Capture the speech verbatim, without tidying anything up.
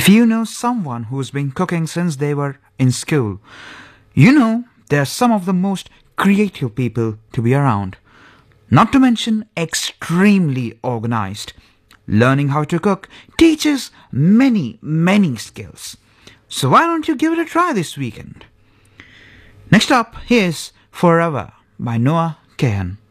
you know someone who's been cooking since they were in school, you know they're some of the most creative people to be around. Not to mention extremely organized. Learning how to cook teaches many, many skills. So why don't you give it a try this weekend? Next up, here's Forever by Noah Kahan.